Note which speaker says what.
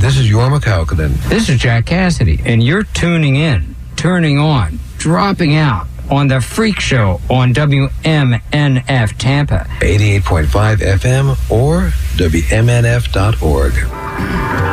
Speaker 1: this is Yorma Kaukonen.
Speaker 2: This is Jack Cassidy, and you're tuning in, turning on, dropping out on The Freak Show on WMNF Tampa.
Speaker 1: 88.5 FM or WMNF.org.